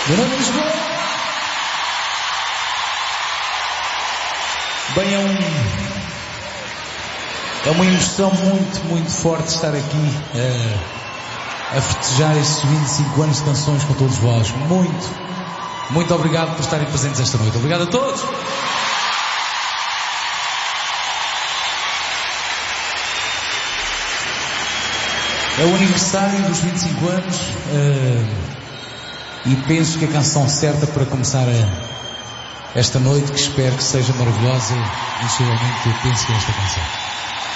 Grande Lisboa. Bem, é uma emoção muito forte estar aqui a festejar estes 25 anos de Canções com todos vós. Muito obrigado por estarem presentes esta noite. Obrigado a todos. É o aniversário dos 25 anos e penso que a canção certa para começar esta noite, que espero que seja maravilhosa, inicialmente eu penso que é esta canção.